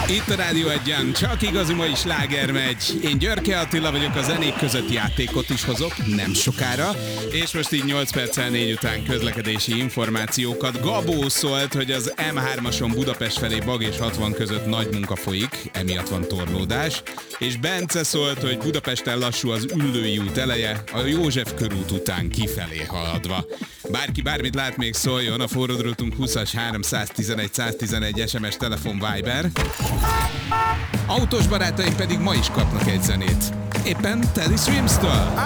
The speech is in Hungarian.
Itt a Rádió Egyen csak igazi mai sláger megy. Én Györke Attila vagyok, a zenék között játékot is hozok, nem sokára. És most így 8 perccel 4 után közlekedési információkat. Gabó szólt, hogy az M3-ason Budapest felé Bag és 60 között nagy munka folyik, emiatt van torlódás. És Bence szólt, hogy Budapesten lassú az Üllői út eleje, a József körút után kifelé haladva. Bárki bármit lát, még szóljon, a forródrótunk 20-as 311 111 SMS telefon Viber. Autós barátaim pedig ma is kapnak egy zenét. Éppen Teddy Swims-től.